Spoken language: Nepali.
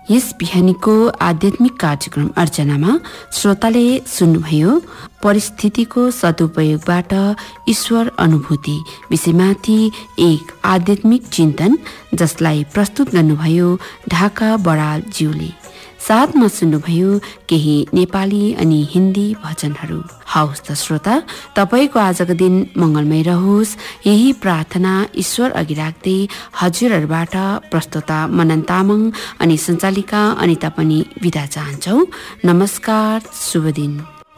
यस बिहानीको आध्यात्मिक कार्यक्रम अर्चनामा श्रोताले सुन्नुभयो परिस्थितिको सदुपयोगबाट ईश्वर अनुभूति विषयमाथि एक आध्यात्मिक चिन्तन, जसलाई प्रस्तुत गर्नुभयो ढाका बडाल ज्यूले। साथमा सुन्नुभयो केही नेपाली अनि हिन्दी भजनहरू। हवस् त श्रोता, तपाईको आजको दिन मंगलमय रहोस्, यही प्रार्थना ईश्वर अघि राख्दै हजुरहरूबाट प्रस्तुता मनन तामाङ अनि सञ्चालिका अनिता पनि बिदा चाहन्छौ। नमस्कार, शुभ दिन।